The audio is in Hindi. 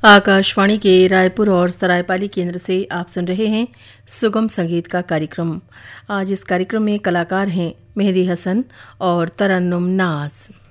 आकाशवाणी के रायपुर और सरायपाली केंद्र से आप सुन रहे हैं सुगम संगीत का कार्यक्रम। आज इस कार्यक्रम में कलाकार हैं मेहदी हसन और तरन्नुम नाज।